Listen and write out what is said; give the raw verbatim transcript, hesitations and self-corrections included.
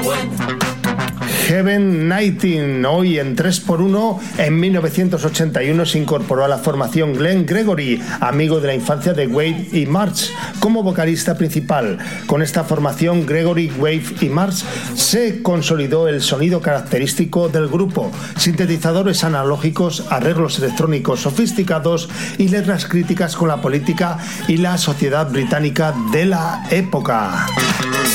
Heaven Nighting, hoy en tres por uno. En mil novecientos ochenta y uno se incorporó a la formación Glenn Gregory, amigo de la infancia de Wave y Marsh, como vocalista principal. Con esta formación, Gregory, Wave y Marsh, se consolidó el sonido característico del grupo: sintetizadores analógicos, arreglos electrónicos sofisticados y letras críticas con la política y la sociedad británica de la época.